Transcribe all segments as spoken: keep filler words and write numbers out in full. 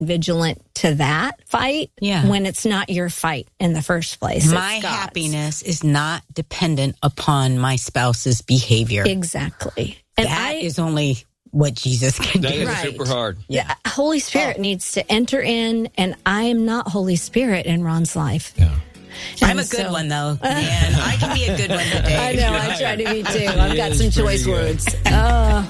vigilant to that fight yeah. when it's not your fight in the first place. My happiness is not dependent upon my spouse's behavior. Exactly. And that I, is only what Jesus can that do. That is right. super hard. Yeah. The Holy Spirit oh. needs to enter in, and I am not Holy Spirit in Ron's life. Yeah. And I'm a good so, one, though. Man, I can be a good one today. I know. I try to be, too. I've got some choice good. words. Uh,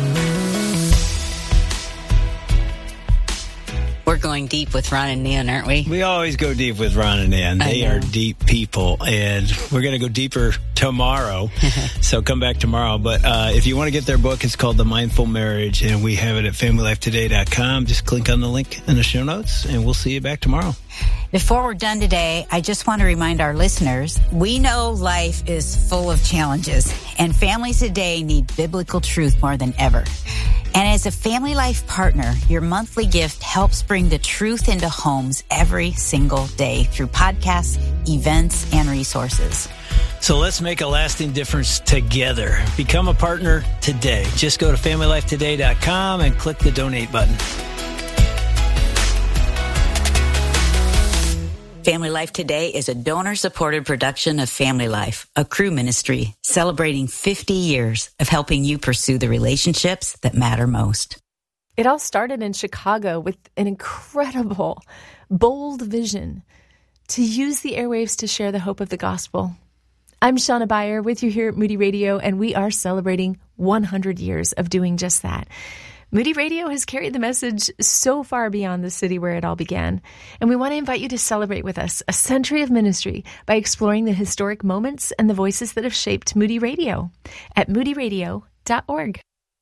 We're going deep with Ron and Nan, aren't we? We always go deep with Ron and Nan. They are deep people, and we're going to go deeper tomorrow. So come back tomorrow. But uh, if you want to get their book, it's called The Mindful Marriage, and we have it at family life today dot com. Just click on the link in the show notes, and we'll see you back tomorrow. Before we're done today, I just want to remind our listeners, we know life is full of challenges, and families today need biblical truth more than ever. And as a Family Life partner, your monthly gift helps bring the truth into homes every single day through podcasts, events, and resources. So let's make a lasting difference together. Become a partner today. Just go to family life today dot com and click the donate button. Family Life Today is a donor-supported production of Family Life, a Cru ministry celebrating fifty years of helping you pursue the relationships that matter most. It all started in Chicago with an incredible, bold vision to use the airwaves to share the hope of the gospel. I'm Shauna Beyer with you here at Moody Radio, and we are celebrating one hundred years of doing just that. Moody Radio has carried the message so far beyond the city where it all began, and we want to invite you to celebrate with us a century of ministry by exploring the historic moments and the voices that have shaped Moody Radio at moody radio dot org.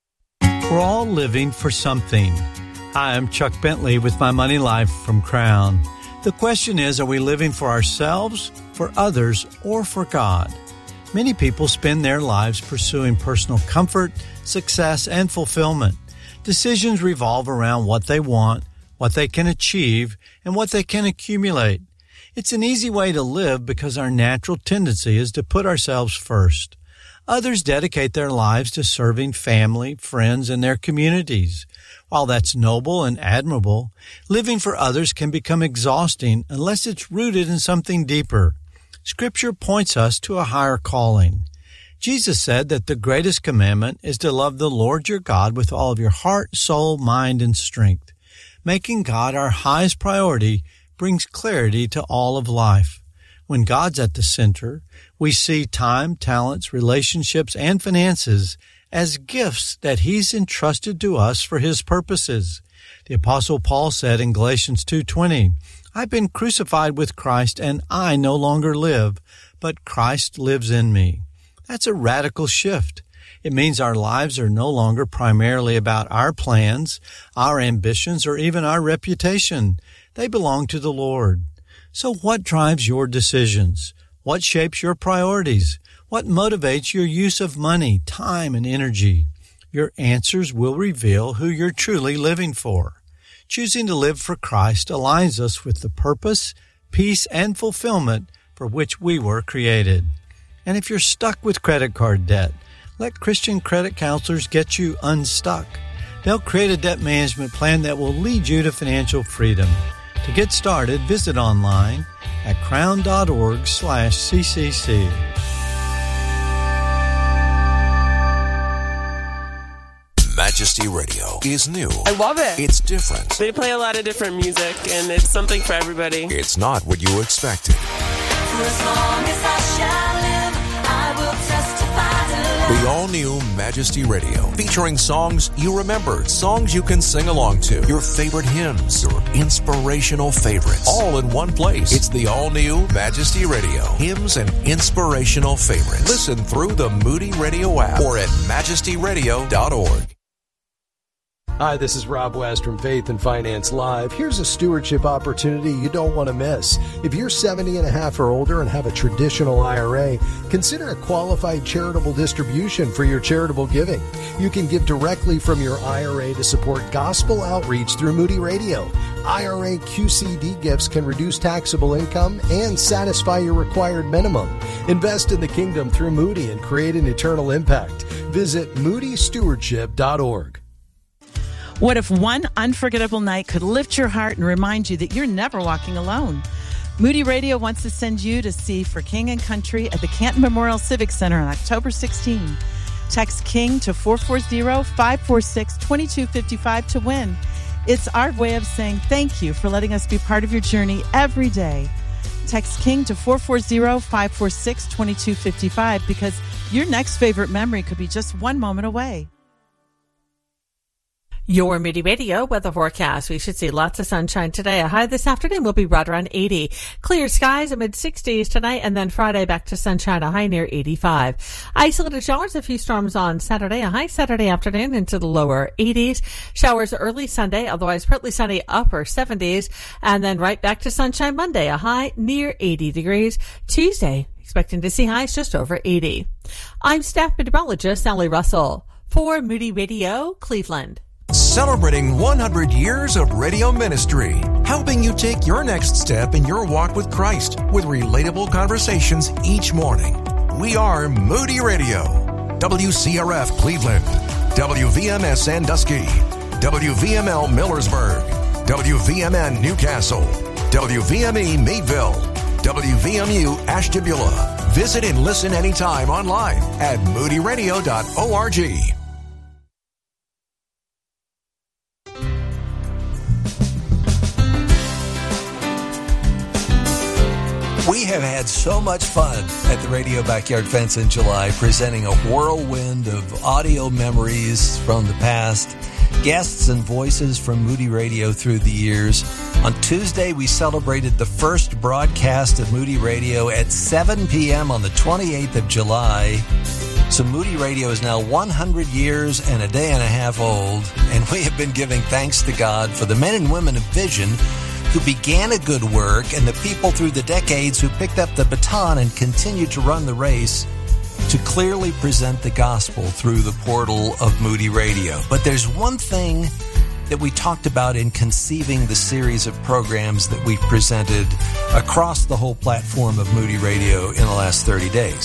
We're all living for something. Hi, I'm Chuck Bentley with My Money Life from Crown. The question is, are we living for ourselves, for others, or for God? Many people spend their lives pursuing personal comfort, success, and fulfillment. Decisions revolve around what they want, what they can achieve, and what they can accumulate. It's an easy way to live because our natural tendency is to put ourselves first. Others dedicate their lives to serving family, friends, and their communities. While that's noble and admirable, living for others can become exhausting unless it's rooted in something deeper. Scripture points us to a higher calling. Jesus said that the greatest commandment is to love the Lord your God with all of your heart, soul, mind, and strength. Making God our highest priority brings clarity to all of life. When God's at the center, we see time, talents, relationships, and finances as gifts that He's entrusted to us for His purposes. The Apostle Paul said in Galatians two twenty, I've been crucified with Christ, and I no longer live, but Christ lives in me. That's a radical shift. It means our lives are no longer primarily about our plans, our ambitions, or even our reputation. They belong to the Lord. So what drives your decisions? What shapes your priorities? What motivates your use of money, time, and energy? Your answers will reveal who you're truly living for. Choosing to live for Christ aligns us with the purpose, peace, and fulfillment for which we were created. And if you're stuck with credit card debt, let Christian credit counselors get you unstuck. They'll create a debt management plan that will lead you to financial freedom. To get started, visit online at crown.org slash ccc. Majesty Radio is new. I love it. It's different. They play a lot of different music, and it's something for everybody. It's not what you expected. For as long as I shall live, I will testify to love. The all-new Majesty Radio, featuring songs you remember, songs you can sing along to, your favorite hymns, your inspirational favorites, all in one place. It's the all-new Majesty Radio, hymns and inspirational favorites. Listen through the Moody Radio app or at majesty radio dot org. Hi, this is Rob West from Faith and Finance Live. Here's a stewardship opportunity you don't want to miss. If you're seventy and a half or older and have a traditional I R A, consider a qualified charitable distribution for your charitable giving. You can give directly from your I R A to support gospel outreach through Moody Radio. I R A Q C D gifts can reduce taxable income and satisfy your required minimum. Invest in the kingdom through Moody and create an eternal impact. Visit moody stewardship dot org. What if one unforgettable night could lift your heart and remind you that you're never walking alone? Moody Radio wants to send you to see For King and Country at the Canton Memorial Civic Center on October sixteenth. Text KING to four four zero, five four six, two two five five to win. It's our way of saying thank you for letting us be part of your journey every day. Text KING to four four zero, five four six, two two five five because your next favorite memory could be just one moment away. Your Moody Radio weather forecast. We should see lots of sunshine today. A high this afternoon will be right around eighty. Clear skies, a mid-sixties tonight, and then Friday back to sunshine, a high near eighty-five. Isolated showers, a few storms on Saturday, a high Saturday afternoon into the lower eighties. Showers early Sunday, otherwise partly sunny, upper seventies, and then right back to sunshine Monday, a high near eighty degrees. Tuesday, expecting to see highs just over eighty. I'm staff meteorologist Sally Russell for Moody Radio, Cleveland. Celebrating one hundred years of radio ministry, helping you take your next step in your walk with Christ with relatable conversations each morning. We are Moody Radio, W C R F Cleveland, W V M S Sandusky, W V M L Millersburg, W V M N Newcastle, W V M E Meadville, W V M U Ashtabula. Visit and listen anytime online at moody radio dot org. We have had so much fun at the Radio Backyard Fence in July, presenting a whirlwind of audio memories from the past, guests and voices from Moody Radio through the years. On Tuesday, we celebrated the first broadcast of Moody Radio at seven p.m. on the twenty-eighth of July. So Moody Radio is now one hundred years and a day and a half old, and we have been giving thanks to God for the men and women of vision who began a good work and the people through the decades who picked up the baton and continued to run the race to clearly present the gospel through the portal of Moody Radio. But there's one thing that we talked about in conceiving the series of programs that we've presented across the whole platform of Moody Radio in the last thirty days.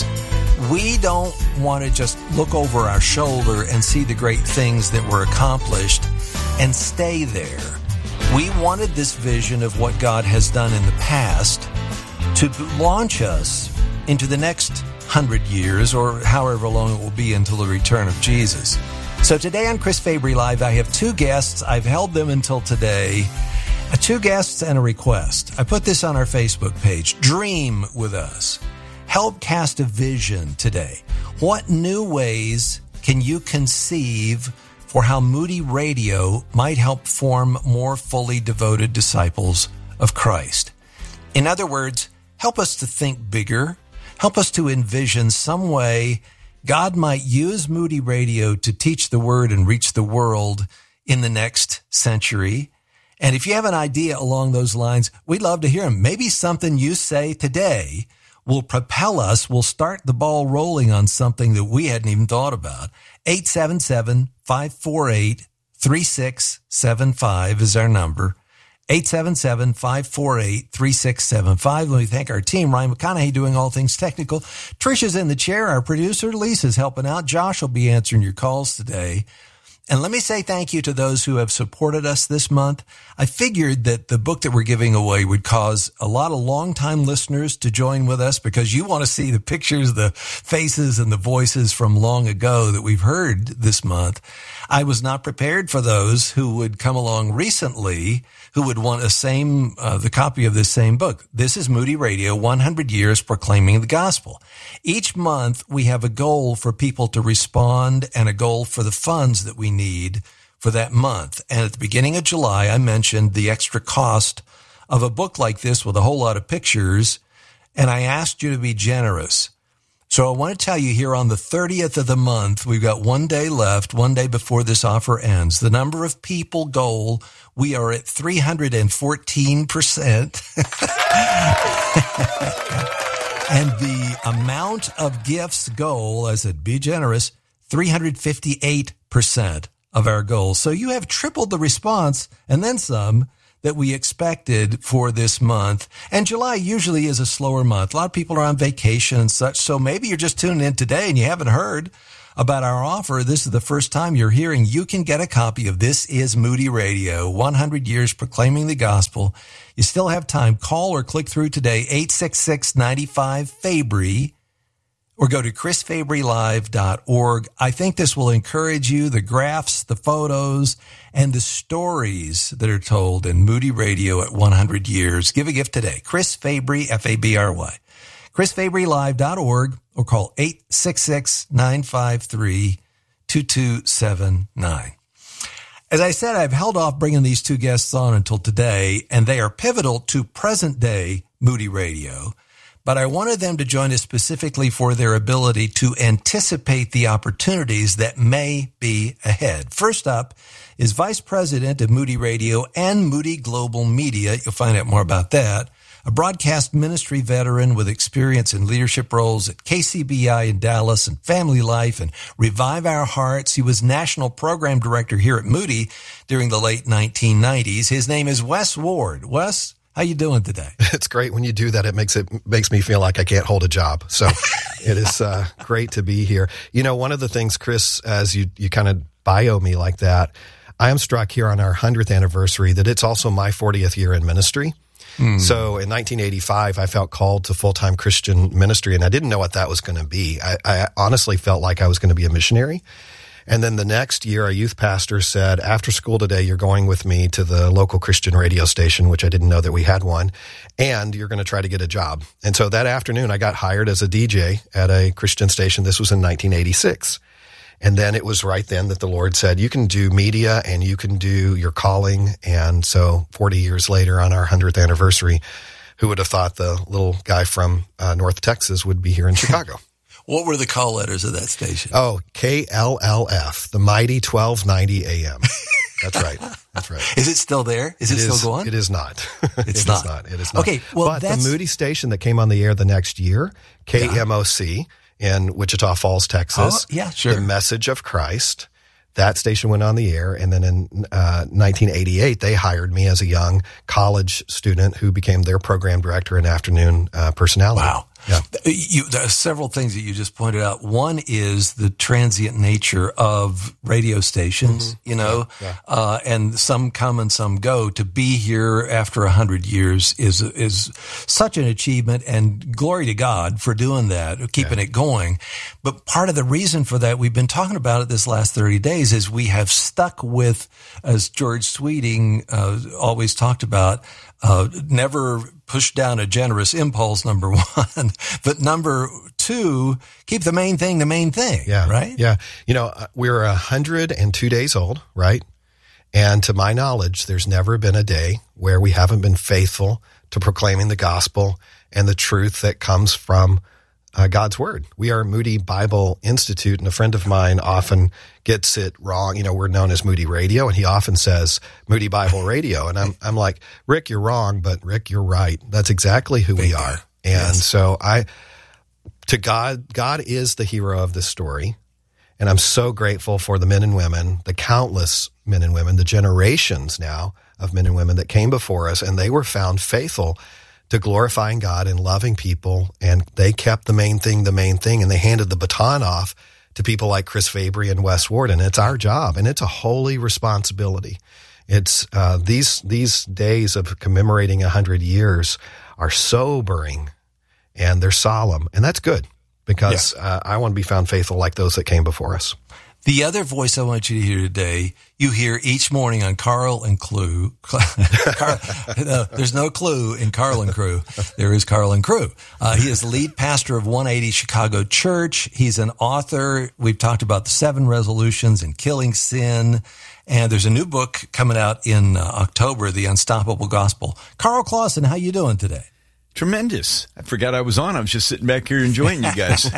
We don't want to just look over our shoulder and see the great things that were accomplished and stay there. We wanted this vision of what God has done in the past to launch us into the next hundred years or however long it will be until the return of Jesus. So today on Chris Fabry Live, I have two guests. I've held them until today. Two guests and a request. I put this on our Facebook page. Dream with us. Help cast a vision today. What new ways can you conceive for how Moody Radio might help form more fully devoted disciples of Christ? In other words, help us to think bigger. Help us to envision some way God might use Moody Radio to teach the word and reach the world in the next century. And if you have an idea along those lines, we'd love to hear them. Maybe something you say today will propel us, will start the ball rolling on something that we hadn't even thought about. eight seven seven, five four eight, three six seven five is our number. eight seven seven, five four eight, three six seven five. Let me thank our team. Ryan McConaughey doing all things technical. Trisha's in the chair. Our producer, Lisa's helping out. Josh will be answering your calls today. And let me say thank you to those who have supported us this month. I figured that the book that we're giving away would cause a lot of longtime listeners to join with us because you want to see the pictures, the faces, and the voices from long ago that we've heard this month. I was not prepared for those who would come along recently who would want a same, uh, the copy of this same book. This is Moody Radio, one hundred years proclaiming the gospel. Each month we have a goal for people to respond and a goal for the funds that we need for that month. And at the beginning of July, I mentioned the extra cost of a book like this with a whole lot of pictures. And I asked you to be generous. So I want to tell you here on the thirtieth of the month, we've got one day left, one day before this offer ends. The number of people goal, we are at three hundred fourteen percent. And the amount of gifts goal, I said, be generous, three hundred fifty-eight percent of our goal. So you have tripled the response and then some that we expected for this month. And July usually is a slower month. A lot of people are on vacation and such. So maybe you're just tuning in today and you haven't heard about our offer. This is the first time you're hearing. You can get a copy of This Is Moody Radio, one hundred years proclaiming the gospel. You still have time. Call or click through today, eight six six, nine five, Fabry, or go to chris fabry live dot org. I think this will encourage you. The graphs, the photos, and the stories that are told in Moody Radio at one hundred years. Give a gift today. Chris Fabry, F A B R Y. chris fabry live dot org, or call eight six six, nine five three, two two seven nine. As I said, I've held off bringing these two guests on until today, and they are pivotal to present-day Moody Radio. But I wanted them to join us specifically for their ability to anticipate the opportunities that may be ahead. First up is Vice President of Moody Radio and Moody Global Media. You'll find out more about that. A broadcast ministry veteran with experience in leadership roles at K C B I in Dallas and Family Life and Revive Our Hearts. He was National Program Director here at Moody during the late nineteen nineties. His name is Wes Ward. Wes, how you doing today? It's great when you do that. It makes it makes me feel like I can't hold a job. So it is uh, great to be here. You know, one of the things, Chris, as you, you kind of bio me like that, I am struck here on our one hundredth anniversary that it's also my fortieth year in ministry. Mm. So in nineteen eighty-five, I felt called to full-time Christian ministry, and I didn't know what that was going to be. I, I honestly felt like I was going to be a missionary. And then the next year, a youth pastor said, after school today, you're going with me to the local Christian radio station, which I didn't know that we had one, and you're going to try to get a job. And so that afternoon, I got hired as a D J at a Christian station. This was in nineteen eighty-six. And then it was right then that the Lord said, you can do media and you can do your calling. And so forty years later on our one hundredth anniversary, who would have thought the little guy from uh, North Texas would be here in Chicago? What were the call letters of that station? Oh, K L L F, the mighty twelve ninety A M. That's right. That's right. Is it still there? Is it, it still is, going? It is not. It's it not. Is not. It is not. Okay, well, but that's... the Moody station that came on the air the next year, K M O C, yeah. in Wichita Falls, Texas. Oh, yeah, sure. The Message of Christ. That station went on the air, and then in uh, nineteen eighty-eight, they hired me as a young college student who became their program director and afternoon uh, personality. Wow. Yeah. You, there are several things that you just pointed out. One is the transient nature of radio stations, mm-hmm. you know, yeah, yeah. Uh, and some come and some go. To be here after a hundred years is is such an achievement, and glory to God for doing that, keeping yeah. it going. But part of the reason for that, we've been talking about it this last thirty days, is we have stuck with, as George Sweeting uh, always talked about, uh, never push down a generous impulse, number one. But number two, keep the main thing the main thing, yeah, right? Yeah. You know, we're one hundred two days old, right? And to my knowledge, there's never been a day where we haven't been faithful to proclaiming the gospel and the truth that comes from uh, God's word. We are Moody Bible Institute, and a friend of mine often gets it wrong. You know, we're known as Moody Radio, and he often says Moody Bible Radio. And I'm, I'm like, Rick, you're wrong, but Rick, you're right. That's exactly who we are. And yes. so I, to God, God is the hero of this story. And I'm so grateful for the men and women, the countless men and women, the generations now of men and women that came before us, and they were found faithful to glorifying God and loving people. And they kept the main thing, the main thing, and they handed the baton off to people like Chris Fabry and Wes Ward. And it's our job, and it's a holy responsibility. It's, uh, these, these days of commemorating a hundred years are sobering and they're solemn, and that's good because yeah. uh, I want to be found faithful like those that came before us. The other voice I want you to hear today, you hear each morning on Carl and Clue. Carl, no, there's no Clue in Carl and Crew. There is Carl and Crew. Uh, he is the lead pastor of one eighty Chicago Church. He's an author. We've talked about the seven resolutions and killing sin. And there's a new book coming out in uh, October, The Unstoppable Gospel. Carl Clausen, how you doing today? Tremendous. I forgot I was on. I was just sitting back here enjoying you guys.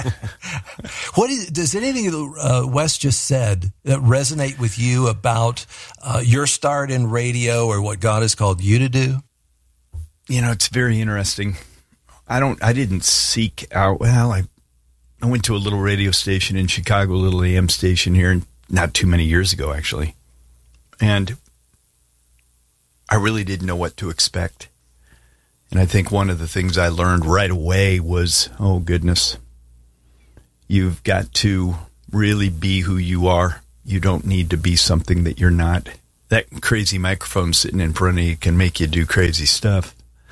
What is, does anything that uh, Wes just said that resonate with you about uh, your start in radio or what God has called you to do? You know, it's very interesting. I don't, I didn't seek out, well, I, I went to a little radio station in Chicago, a little A M station here, not too many years ago, actually. And I really didn't know what to expect. And I think one of the things I learned right away was, oh, goodness, you've got to really be who you are. You don't need to be something that you're not. That crazy microphone sitting in front of you can make you do crazy stuff.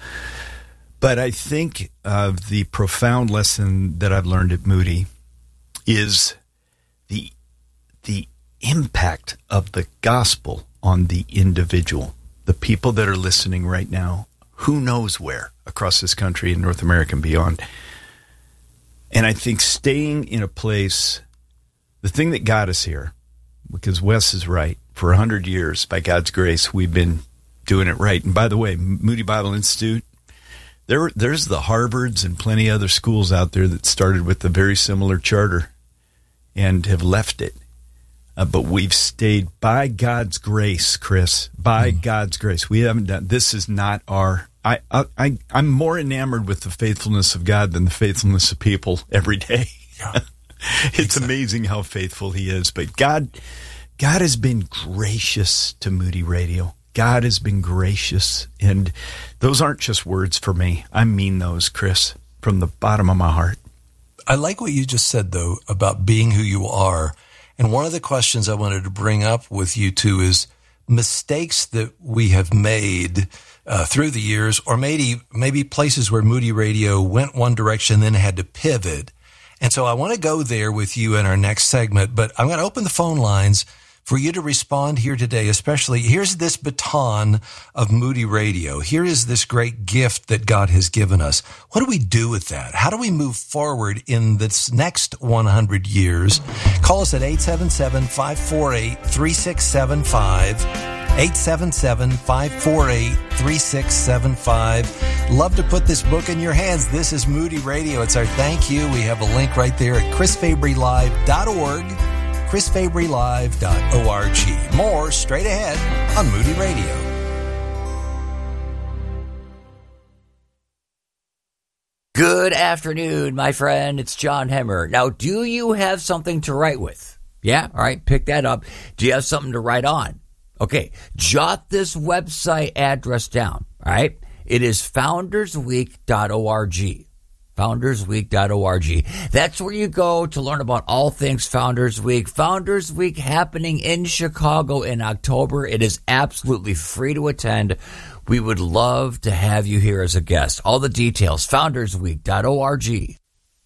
But I think uh, the profound lesson that I've learned at Moody is the the impact of the gospel on the individual, the people that are listening right now, who knows where, across this country and North America and beyond. And I think staying in a place, the thing that got us here, because Wes is right, for one hundred years, by God's grace, we've been doing it right. And by the way, Moody Bible Institute, there, there's the Harvards and plenty of other schools out there that started with a very similar charter and have left it. Uh, but we've stayed by God's grace, Chris, by mm. God's grace. We haven't done, this is not our, I, I, I, I'm more enamored with the faithfulness of God than the faithfulness of people every day. Yeah. It's exactly. Amazing how faithful he is. But God, God has been gracious to Moody Radio. God has been gracious. And those aren't just words for me. I mean those, Chris, from the bottom of my heart. I like what you just said, though, about being who you are. And one of the questions I wanted to bring up with you two is mistakes that we have made uh, through the years, or maybe maybe places where Moody Radio went one direction, then had to pivot. And so I want to go there with you in our next segment, but I'm going to open the phone lines for you to respond here today, especially here's this baton of Moody Radio. Here is this great gift that God has given us. What do we do with that? How do we move forward in this next one hundred years? Call us at eight seven seven, five four eight, three six seven five. eight seven seven, five four eight, three six seven five. Love to put this book in your hands. This is Moody Radio. It's our thank you. We have a link right there at chris fabry live dot org. chris fabry live dot org. More straight ahead on Moody Radio. Good afternoon, my friend. It's John Hemmer. Now, do you have something to write with? Yeah? All right, pick that up. Do you have something to write on? Okay, jot this website address down, all right? It is founders week dot org. founders week dot org. That's where you go to learn about all things Founders Week. Founders Week happening in Chicago in October. It is absolutely free to attend. We would love to have you here as a guest. All the details, founders week dot org.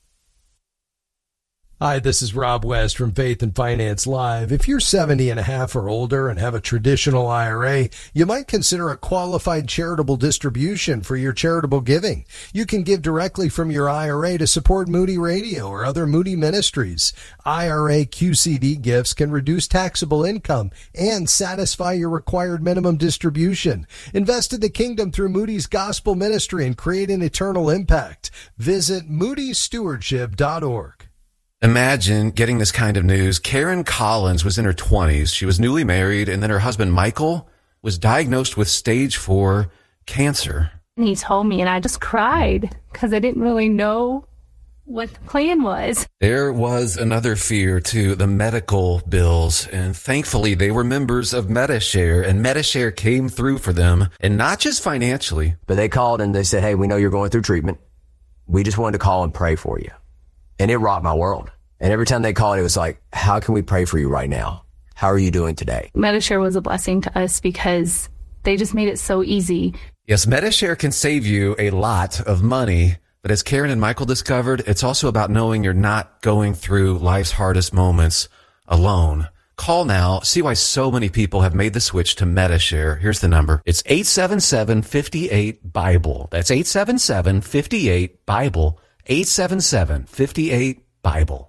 Hi, this is Rob West from Faith and Finance Live. If you're seventy and a half or older and have a traditional I R A, you might consider a qualified charitable distribution for your charitable giving. You can give directly from your I R A to support Moody Radio or other Moody ministries. I R A Q C D gifts can reduce taxable income and satisfy your required minimum distribution. Invest in the kingdom through Moody's gospel ministry and create an eternal impact. Visit moody stewardship dot org. Imagine getting this kind of news. Karen Collins was in her twenties. She was newly married, and then her husband, Michael, was diagnosed with stage four cancer. And he told me, and I just cried because I didn't really know what the plan was. There was another fear, too, the medical bills. And thankfully, they were members of Medi-Share, and Medi-Share came through for them, and not just financially. But they called and they said, hey, we know you're going through treatment. We just wanted to call and pray for you. And it rocked my world. And every time they called, it was like, how can we pray for you right now? How are you doing today? Medi-Share was a blessing to us because they just made it so easy. Yes, Medi-Share can save you a lot of money. But as Karen and Michael discovered, it's also about knowing you're not going through life's hardest moments alone. Call now. See why so many people have made the switch to Medi-Share. Here's the number. It's eight seven seven, five eight, Bible. That's eight seven seven, five eight, Bible. eight seven seven, five eight, Bible.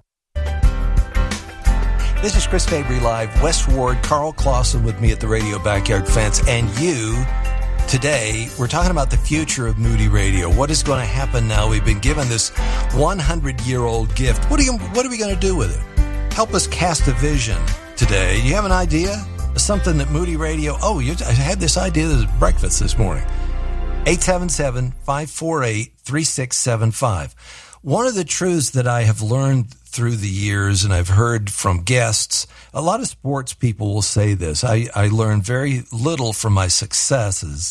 This is Chris Fabry Live. Wes Ward, Carl Clausen with me at the Radio Backyard Fence. And you, today, we're talking about the future of Moody Radio. What is going to happen now? We've been given this one hundred year old gift. What are, you, what are we going to do with it? Help us cast a vision today. You have an idea? Something that Moody Radio... Oh, you, I had this idea at breakfast this morning. eight seven seven, five four eight, three six seven five. One of the truths that I have learned through the years, and I've heard from guests, a lot of sports people will say this. I, I learned very little from my successes.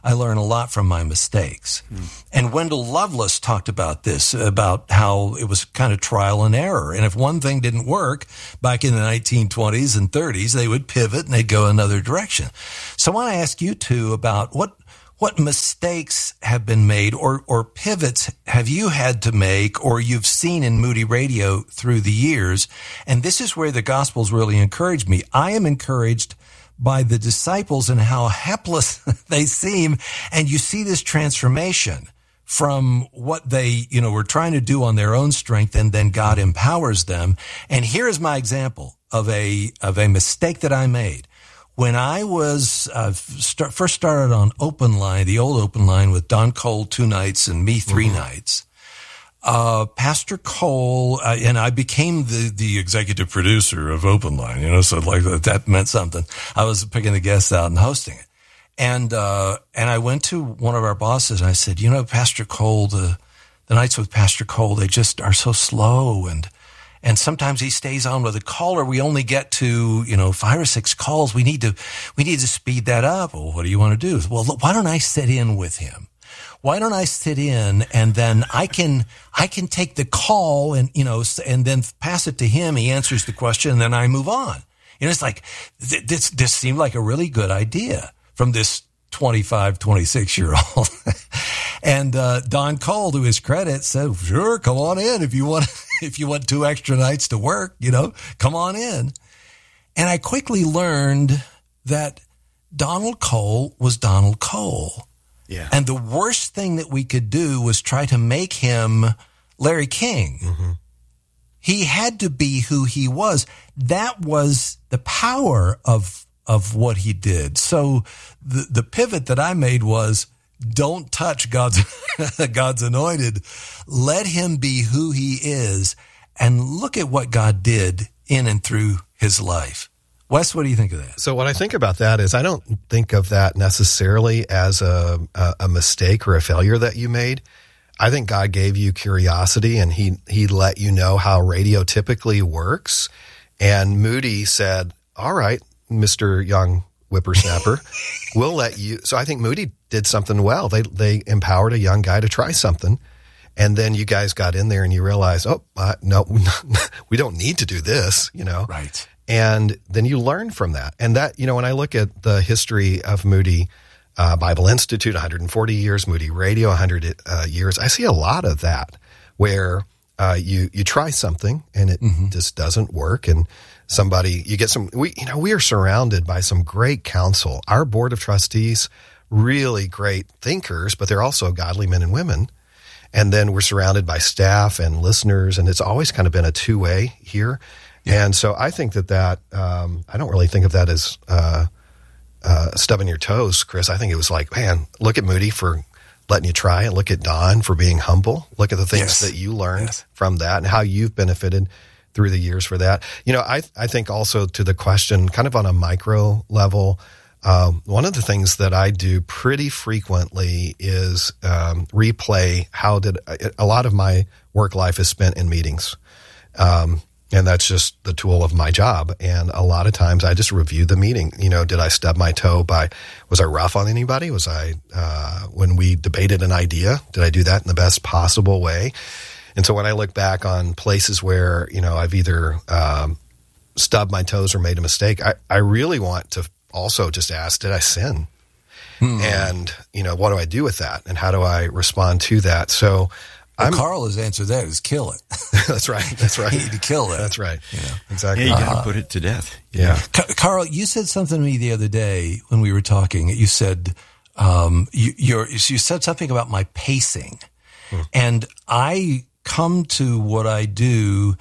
I learn a lot from my mistakes. Mm. And Wendell Lovelace talked about this, about how it was kind of trial and error. And if one thing didn't work back in the nineteen twenties and thirties, they would pivot and they'd go another direction. So I want to ask you two about what What mistakes have been made or, or pivots have you had to make or you've seen in Moody Radio through the years? And this is where the Gospels really encouraged me. I am encouraged by the disciples and how helpless they seem. And you see this transformation from what they, you know, were trying to do on their own strength, and then God empowers them. And here is my example of a, of a mistake that I made. When I was uh, start, first started on Open Line, the old Open Line with Don Cole two nights and me three mm-hmm. nights, uh, Pastor Cole, uh, and I became the, the executive producer of Open Line, you know, so like that meant something. I was picking the guests out and hosting it. And, uh, and I went to one of our bosses and I said, you know, Pastor Cole, the, the nights with Pastor Cole, they just are so slow, and And sometimes he stays on with a caller. We only get to, you know, five or six calls. We need to, we need to speed that up. Well, what do you want to do? Well, look, why don't I sit in with him? Why don't I sit in and then I can, I can take the call and, you know, and then pass it to him. He answers the question and then I move on. You know, it's like, th- this, this seemed like a really good idea from this twenty-five, twenty-six year old. And, uh, Don Cole, to his credit, said, sure, come on in if you want, if you want two extra nights to work, you know, come on in. And I quickly learned that Donald Cole was Donald Cole. Yeah. And the worst thing that we could do was try to make him Larry King. Mm-hmm. He had to be who he was. That was the power of, of what he did. So the, the pivot that I made was, don't touch God's, God's anointed. Let him be who he is, and look at what God did in and through his life. Wes, what do you think of that? So what I think about that is I don't think of that necessarily as a, a, a mistake or a failure that you made. I think God gave you curiosity, and he, he let you know how radio typically works. And Moody said, all right, Mister Young whippersnapper, we'll let you. So I think Moody did something well. They, they empowered a young guy to try something. And then you guys got in there and you realized, oh, uh, no, we don't need to do this, you know? Right. And then you learn from that. And that, you know, when I look at the history of Moody uh, Bible Institute, one hundred forty years, Moody Radio, one hundred uh, years, I see a lot of that where uh, you, you try something and it mm-hmm. just doesn't work. And somebody, you get some, we, you know, we are surrounded by some great counsel. Our board of trustees, really great thinkers, but they're also godly men and women. And then we're surrounded by staff and listeners, and it's always kind of been a two-way here. Yeah. And so I think that that, um, I don't really think of that as uh, uh, stubbing your toes, Chris. I think it was like, man, look at Moody for letting you try, and look at Don for being humble. Look at the things yes. that you learned yes. from that and how you've benefited through the years for that. You know, I I think also to the question, kind of on a micro level, um, one of the things that I do pretty frequently is um, replay how did a lot of my work life is spent in meetings. Um, and that's just the tool of my job. And a lot of times I just review the meeting. You know, did I stub my toe by, was I rough on anybody? Was I, uh, when we debated an idea, did I do that in the best possible way? And so when I look back on places where, you know, I've either um, stubbed my toes or made a mistake, I, I really want to also just ask, did I sin? Hmm. And, you know, what do I do with that? And how do I respond to that? So well, Carl has answered that is kill it. That's right. That's right. You need to kill that. That's right. Yeah. Exactly. Yeah, you got to uh, put it to death. Yeah. Ca- Carl, you said something to me the other day when we were talking. You said, um, you, you're, you said something about my pacing. Hmm. And I come to what I do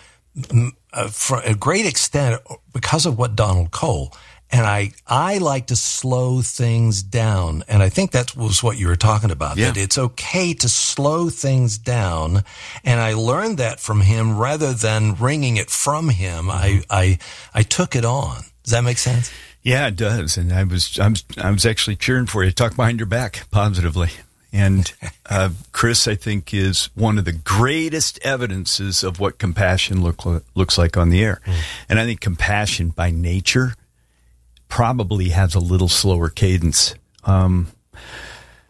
uh, for a great extent because of what Donald Cole. And I, I like to slow things down. And I think that was what you were talking about, yeah. that it's okay to slow things down. And I learned that from him rather than wringing it from him. Mm-hmm. I, I, I took it on. Does that make sense? Yeah, it does. And I was, I was, I was actually cheering for you. Talk behind your back positively. And uh, Chris, I think, is one of the greatest evidences of what compassion look, looks like on the air. Mm. And I think compassion by nature probably has a little slower cadence. Um,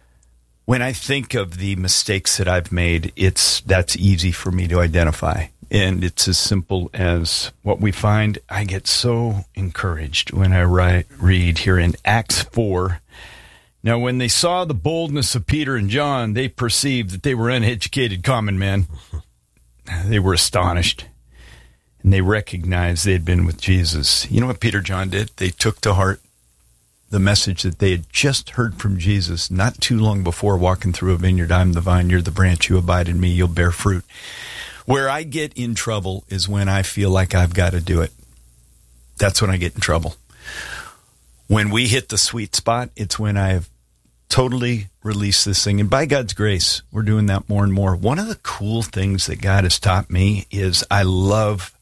when I think of the mistakes that I've made, it's that's easy for me to identify. And it's as simple as what we find. I get so encouraged when I write, read here in Acts four. Now, when they saw the boldness of Peter and John, they perceived that they were uneducated common men. They were astonished, and they recognized they had been with Jesus. You know what Peter and John did? They took to heart the message that they had just heard from Jesus not too long before, walking through a vineyard. I'm the vine, you're the branch, you abide in me, you'll bear fruit. Where I get in trouble is when I feel like I've got to do it. That's when I get in trouble. When we hit the sweet spot, it's when I have totally released this thing. And by God's grace, we're doing that more and more. One of the cool things that God has taught me is I love,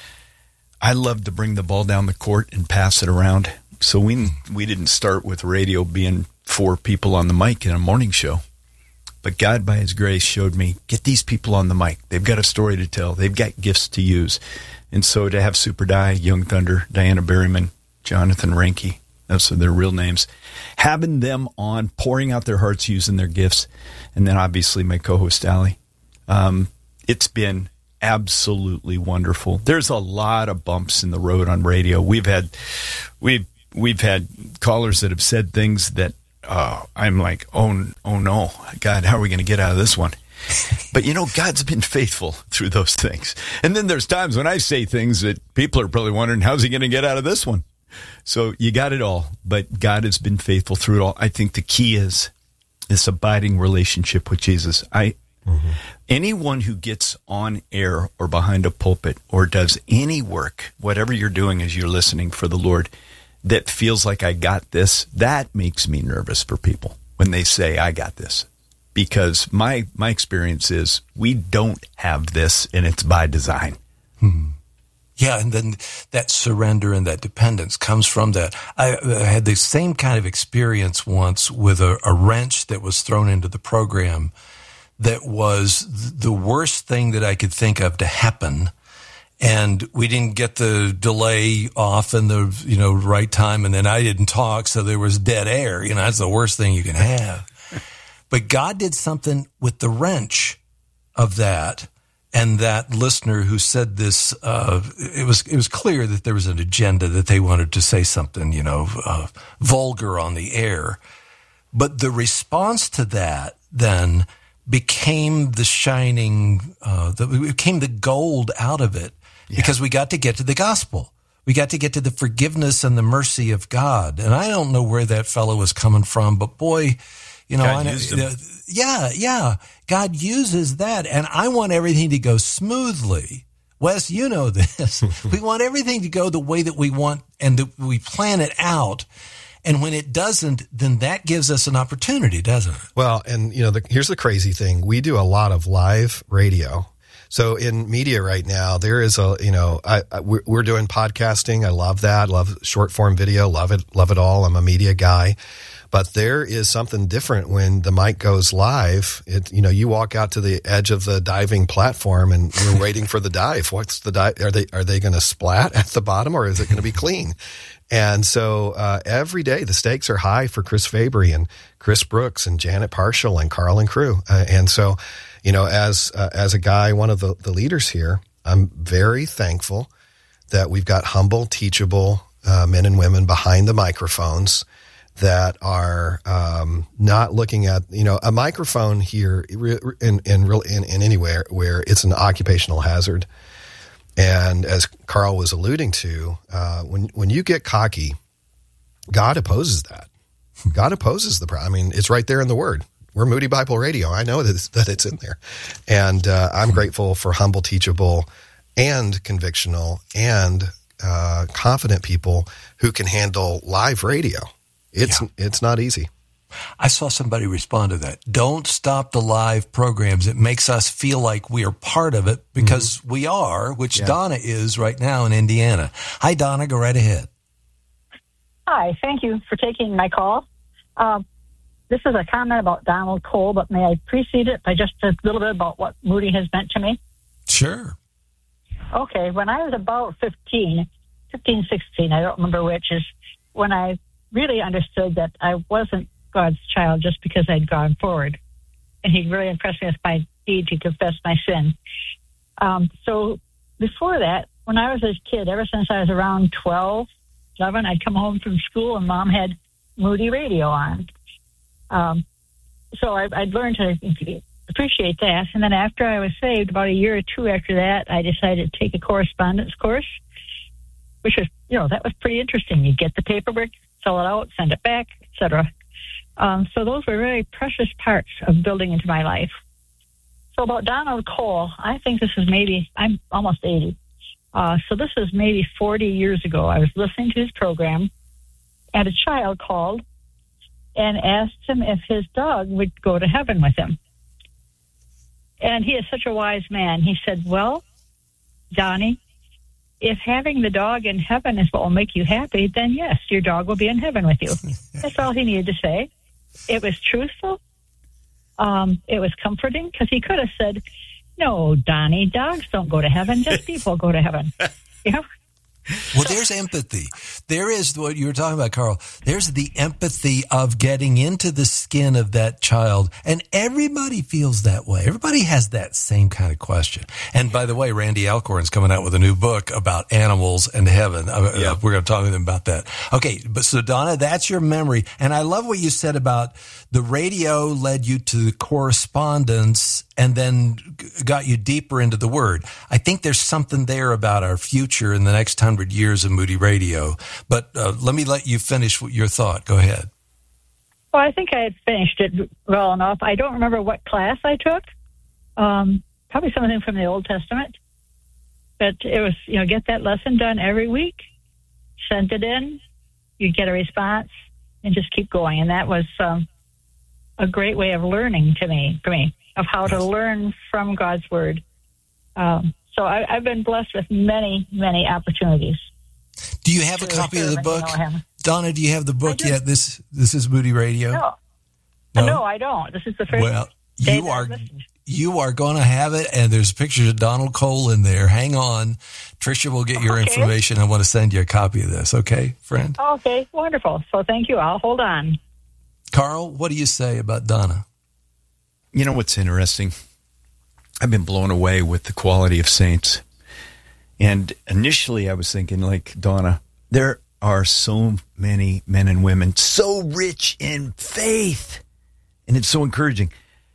I love to bring the ball down the court and pass it around. So we we didn't start with radio being four people on the mic in a morning show. But God, by his grace, showed me, get these people on the mic. They've got a story to tell. They've got gifts to use. And so to have Super Di, Young Thunder, Diana Berryman, Jonathan Reinke, those are their real names, having them on, pouring out their hearts, using their gifts, and then obviously my co-host, Allie. Um, it's been absolutely wonderful. There's a lot of bumps in the road on radio. We've had, we've, we've had callers that have said things that, Uh, I'm like, oh, oh no, God, how are we going to get out of this one? But, you know, God's been faithful through those things. And then there's times when I say things that people are probably wondering, how's he going to get out of this one? So you got it all, but God has been faithful through it all. I think the key is this abiding relationship with Jesus. I, mm-hmm. Anyone who gets on air or behind a pulpit or does any work, whatever you're doing as you're listening for the Lord, that feels like I got this, that makes me nervous for people when they say I got this. Because my my experience is we don't have this, and it's by design. Hmm. Yeah, and then that surrender and that dependence comes from that. I, I had the same kind of experience once with a, a wrench that was thrown into the program that was the worst thing that I could think of to happen. And we didn't get the delay off in the, you know, right time. And then I didn't talk. So there was dead air. You know, that's the worst thing you can have. But God did something with the wrench of that. And that listener who said this, uh, it was, it was clear that there was an agenda, that they wanted to say something, you know, uh, vulgar on the air. But the response to that then became the shining, uh, the, it became the gold out of it. Yeah. Because we got to get to the gospel. We got to get to the forgiveness and the mercy of God. And I don't know where that fellow was coming from, but boy, you know, God I know, used him. yeah, yeah. God uses that. And I want everything to go smoothly. Wes, you know this. We want everything to go the way that we want and that we plan it out. And when it doesn't, then that gives us an opportunity, doesn't it? Well, and you know, the, here's the crazy thing. We do a lot of live radio. So in media right now, there is a, you know, I, I, we're, we're doing podcasting. I love that. Love short form video. Love it. Love it all. I'm a media guy. But there is something different when the mic goes live. It, you know, you walk out to the edge of the diving platform and you're waiting for the dive. What's the dive? Are they, are they going to splat at the bottom or is it going to be clean? And so, uh, every day the stakes are high for Chris Fabry and Chris Brooks and Janet Parshall and Carl and crew. Uh, and so, you know, as, uh, as a guy, one of the, the leaders here, I'm very thankful that we've got humble, teachable, uh, men and women behind the microphones that are, um, not looking at, you know, a microphone here in, in real, in, in anywhere where it's an occupational hazard. And as Carl was alluding to, uh, when, when you get cocky, God opposes that. God opposes the, I mean, it's right there in the word. We're Moody Bible Radio. I know that it's, that it's in there. And uh, I'm grateful for humble, teachable, and convictional, and uh, confident people who can handle live radio. It's yeah. It's not easy. I saw somebody respond to that. Don't stop the live programs. It makes us feel like we are part of it because mm-hmm. we are, which yeah. Donna is right now in Indiana. Hi, Donna. Go right ahead. Hi. Thank you for taking my call. Um, This is a comment about Donald Cole, but may I precede it by just a little bit about what Moody has meant to me? Sure. Okay. When I was about fifteen, fifteen, sixteen, I don't remember which, is when I really understood that I wasn't God's child just because I'd gone forward. And he really impressed me with my deed to confess my sin. Um, so before that, when I was a kid, ever since I was around twelve, eleven, I'd come home from school and Mom had Moody Radio on. Um, so I, I'd learned to appreciate that. And then after I was saved, about a year or two after that, I decided to take a correspondence course, which was, you know, that was pretty interesting. You get the paperwork, fill it out, send it back, et cetera. Um, so those were very precious parts of building into my life. So about Donald Cole, I think this is maybe, I'm almost eighty. Uh, so this is maybe forty years ago. I was listening to his program, and a child called and asked him if his dog would go to heaven with him. And he is such a wise man. He said, well, Donnie, if having the dog in heaven is what will make you happy, then yes, your dog will be in heaven with you. That's all he needed to say. It was truthful. Um, it was comforting, because he could have said, no, Donnie, dogs don't go to heaven. Just people go to heaven. You know? Well, there's empathy. There is what you were talking about, Carl. There's the empathy of getting into the skin of that child. And everybody feels that way. Everybody has that same kind of question. And by the way, Randy Alcorn's coming out with a new book about animals and heaven. Yeah. We're going to talk with him about that. Okay. But so Donna, that's your memory. And I love what you said about the radio led you to the correspondence and then got you deeper into the Word. I think there's something there about our future in the next hundred years of Moody Radio. But uh, let me let you finish your thought. Go ahead. Well, I think I had finished it well enough. I don't remember what class I took. Um, probably something from the Old Testament. But it was, you know, get that lesson done every week, send it in, you get a response, and just keep going. And that was um, a great way of learning to me, for me, of how to learn from God's Word. Um, so I, I've been blessed with many, many opportunities. Do you have a copy of the book? Donna, do you have the book yet? This this is Moody Radio? No. No? No, I don't. This is the first Well, day you that are I've listened. you are going to have it, and there's pictures of Donald Cole in there. Hang on. Tricia will get your Okay. information. I want to send you a copy of this, okay, friend? Okay, wonderful. So thank you. I'll hold on. Carl, what do you say about Donna? You know what's interesting? I've been blown away with the quality of saints. And initially I was thinking, like Donna, there are so many men and women so rich in faith. And it's so encouraging.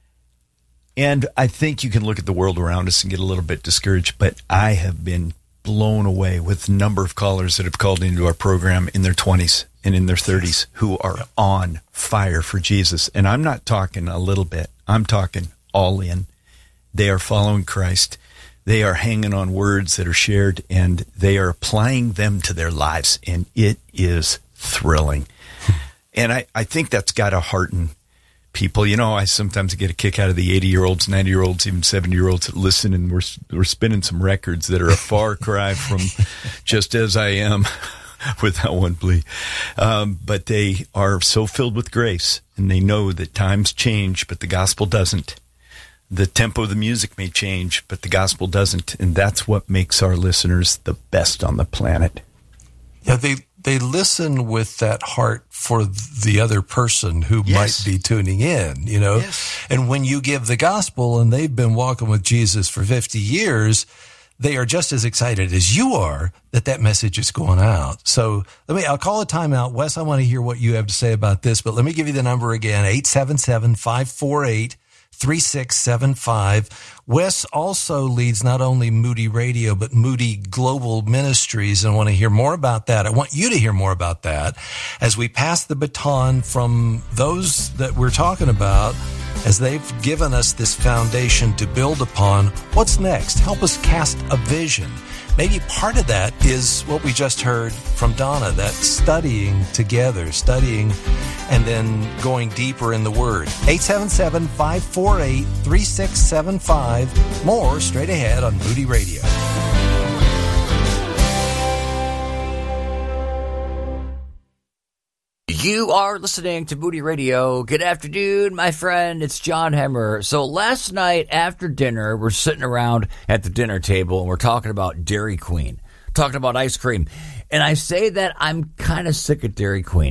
And I think you can look at the world around us and get a little bit discouraged, but I have been blown away with the number of callers that have called into our program in their twenties and in their thirties who are on fire for Jesus. And I'm not talking a little bit. I'm talking all in. They are following Christ. They are hanging on words that are shared, and they are applying them to their lives, and it is thrilling. And I, I think that's got to hearten people. You know, I sometimes get a kick out of the eighty-year-olds, ninety-year-olds, even seventy-year-olds that listen, and we're, we're spinning some records that are a far cry from Just As I Am with that one plea. Um, but they are so filled with grace, and they know that times change, but the gospel doesn't. The tempo of the music may change, but the gospel doesn't. And that's what makes our listeners the best on the planet. Yeah, they they listen with that heart for the other person who Yes. might be tuning in, you know. Yes. And when you give the gospel and they've been walking with Jesus for fifty years, they are just as excited as you are that that message is going out. So let me, I'll call a timeout. Wes, I want to hear what you have to say about this, but let me give you the number again, eight seven seven, five four eight, three six seven five. Wes also leads not only Moody Radio, but Moody Global Ministries, and I want to hear more about that. I want you to hear more about that as we pass the baton from those that we're talking about, as they've given us this foundation to build upon. What's next? Help us cast a vision. Maybe part of that is what we just heard from Donna, that studying together, studying and then going deeper in the Word. eight seven seven, five four eight, three six seven five. More straight ahead on Moody Radio. You are listening to Moody Radio. Good afternoon, my friend. It's John Hemmer. So last night after dinner, we're sitting around at the dinner table and we're talking about Dairy Queen, talking about ice cream. And I say that I'm kind of sick of Dairy Queen.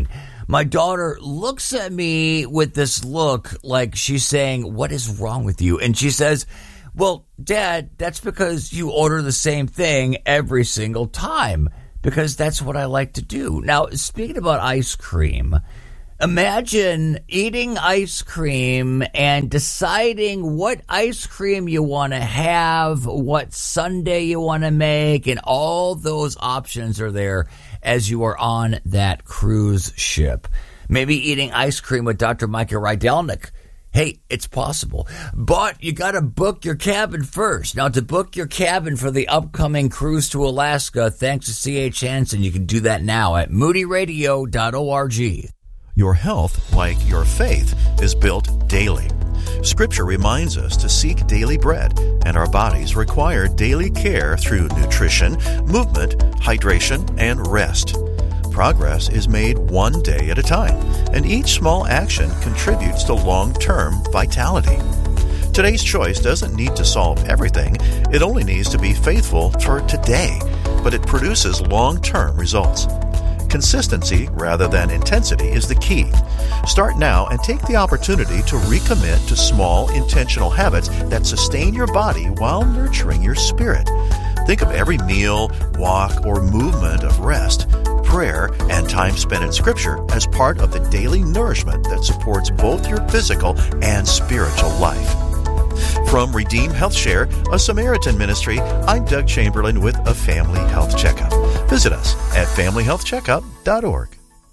My daughter looks at me with this look like she's saying, what is wrong with you? And she says, well, Dad, that's because you order the same thing every single time, because that's what I like to do. Now, speaking about ice cream, imagine eating ice cream and deciding what ice cream you want to have, what sundae you want to make, and all those options are there as you are on that cruise ship. Maybe eating ice cream with Doctor Micah Rydelnik. Hey, it's possible. But you got to book your cabin first. Now, to book your cabin for the upcoming cruise to Alaska, thanks to C H Hansen, you can do that now at moody radio dot org. Your health, like your faith, is built daily. Scripture reminds us to seek daily bread, and our bodies require daily care through nutrition, movement, hydration, and rest. Progress is made one day at a time, and each small action contributes to long-term vitality. Today's choice doesn't need to solve everything. It only needs to be faithful for today, but it produces long-term results. Consistency rather than intensity is the key. Start now and take the opportunity to recommit to small, intentional habits that sustain your body while nurturing your spirit. Think of every meal, walk, or movement of rest, prayer, and time spent in Scripture as part of the daily nourishment that supports both your physical and spiritual life. From Redeem Health Share, a Samaritan ministry, I'm Doug Chamberlain with a Family Health Checkup. Visit us at family health checkup dot org.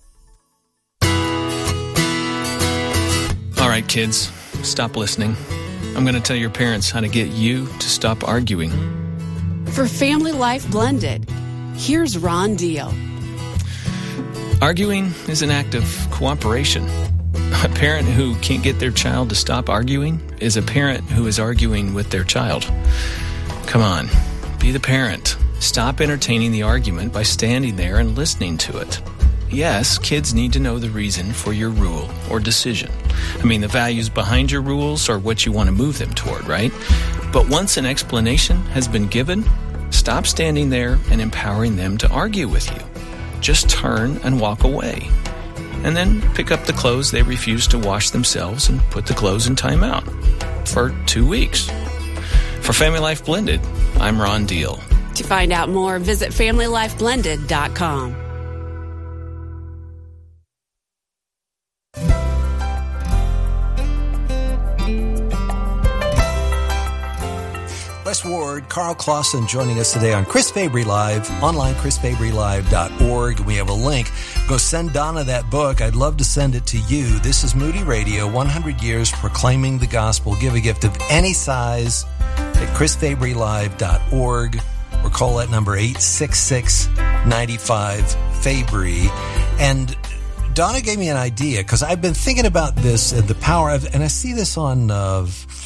All right, kids, stop listening. I'm going to tell your parents how to get you to stop arguing. For Family Life Blended, here's Ron Deal. Arguing is an act of cooperation. A parent who can't get their child to stop arguing is a parent who is arguing with their child. Come on, be the parent. Stop entertaining the argument by standing there and listening to it. Yes, kids need to know the reason for your rule or decision. I mean, the values behind your rules are what you want to move them toward, right? But once an explanation has been given, stop standing there and empowering them to argue with you. Just turn and walk away. And then pick up the clothes they refuse to wash themselves and put the clothes in timeout for two weeks. For Family Life Blended, I'm Ron Deal. To find out more, visit family life blended dot com. Wes Ward, Carl Clausen joining us today on Chris Fabry Live, online chris fabry live dot org. We have a link. Go send Donna that book. I'd love to send it to you. This is Moody Radio, one hundred years proclaiming the gospel. Give a gift of any size at chris fabry live dot org or call that number eight six six, nine five, Fabry. And Donna gave me an idea because I've been thinking about this and the power of, and I see this on uh,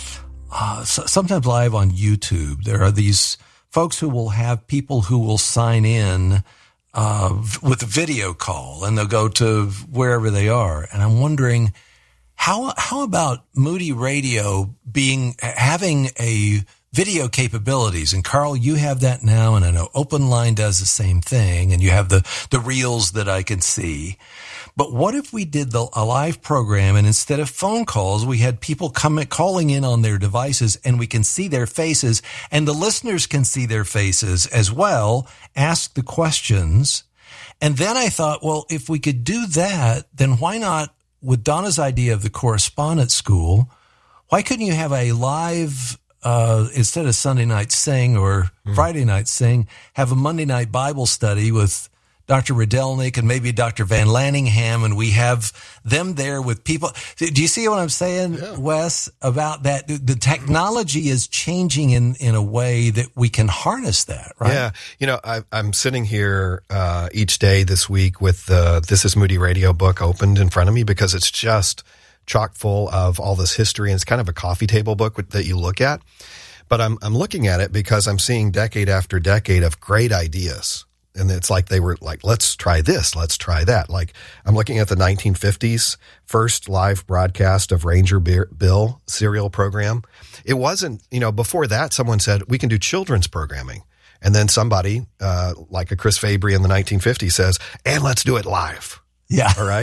uh, sometimes live on YouTube. There are these folks who will have people who will sign in uh, with a video call, and they'll go to wherever they are. And I'm wondering, how how about Moody Radio being having a video capabilities? And Carl, you have that now, and I know Open Line does the same thing, and you have the, the reels that I can see. But what if we did the, a live program, and instead of phone calls, we had people coming, calling in on their devices, and we can see their faces, and the listeners can see their faces as well, ask the questions. And then I thought, well, if we could do that, then why not, with Donna's idea of the correspondence school, why couldn't you have a live Uh, instead of Sunday night sing or mm. Friday night sing, have a Monday night Bible study with Doctor Rydelnik and maybe Doctor Van Lanningham, and we have them there with people. Do you see what I'm saying, yeah. Wes, about that? The technology is changing in, in a way that we can harness that, right? Yeah. You know, I, I'm sitting here uh, each day this week with the This is Moody Radio book opened in front of me because it's just chock full of all this history, and it's kind of a coffee table book that you look at. But I'm I'm looking at it because I'm seeing decade after decade of great ideas. And it's like they were like, let's try this, let's try that. Like I'm looking at the nineteen fifties first live broadcast of Ranger Bill serial program. It wasn't, you know, before that someone said we can do children's programming. And then somebody uh, like a Chris Fabry in the nineteen fifties says, and let's do it live. Yeah. All right.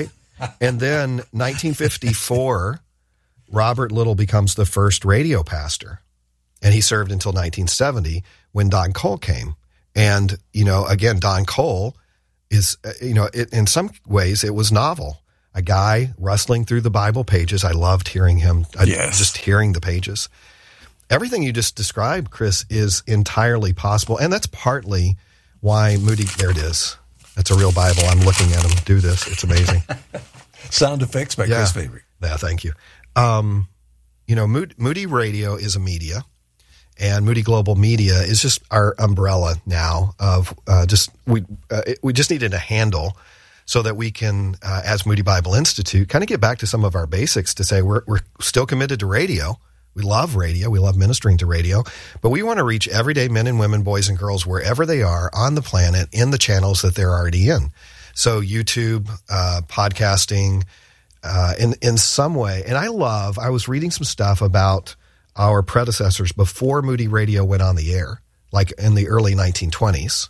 And then nineteen fifty-four, Robert Little becomes the first radio pastor. And he served until nineteen seventy when Don Cole came. And, you know, again, Don Cole is, uh, you know, it, in some ways it was novel. A guy rustling through the Bible pages. I loved hearing him, uh, Yes. just hearing the pages. Everything you just described, Chris, is entirely possible. And that's partly why Moody, there it is. That's a real Bible. I'm looking at him do this. It's amazing. Sound effects by Yeah. Chris Fabry. Yeah, thank you. Um, you know, Moody, Moody Radio is a media, and Moody Global Media is just our umbrella now of uh, just, we, uh, it, we just needed a handle so that we can, uh, as Moody Bible Institute, kind of get back to some of our basics to say we're, we're still committed to radio. We love radio. We love ministering to radio, but we want to reach everyday men and women, boys and girls, wherever they are on the planet in the channels that they're already in. So YouTube, uh, podcasting, uh, in, in some way. And I love, I was reading some stuff about our predecessors before Moody Radio went on the air, like in the early nineteen twenties.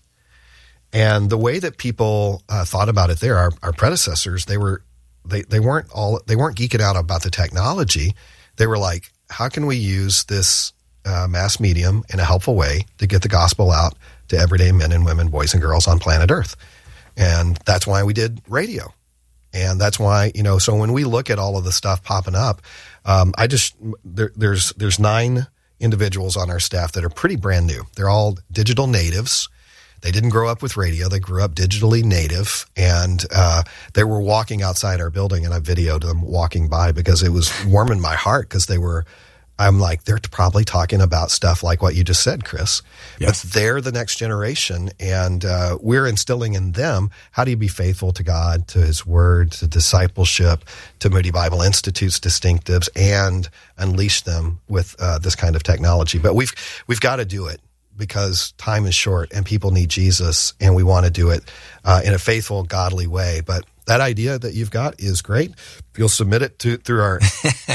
And the way that people uh, thought about it there, our, our predecessors, they were, they, they weren't all, they weren't geeking out about the technology. They were like, how can we use this uh, mass medium in a helpful way to get the gospel out to everyday men and women, boys and girls on planet Earth? And that's why we did radio. And that's why, you know, so when we look at all of the stuff popping up, um, I just, there, there's, there's nine individuals on our staff that are pretty brand new. They're all digital natives. They didn't grow up with radio. They grew up digitally native, and uh, they were walking outside our building, and I videoed them walking by because it was warming my heart because they were, I'm like, they're probably talking about stuff like what you just said, Chris. Yes. But they're the next generation, and uh, we're instilling in them, how do you be faithful to God, to his word, to discipleship, to Moody Bible Institute's distinctives, and unleash them with uh, this kind of technology. But we've we've got to do it, because time is short and people need Jesus, and we want to do it uh, in a faithful, godly way. But that idea that you've got is great. If you'll submit it to through our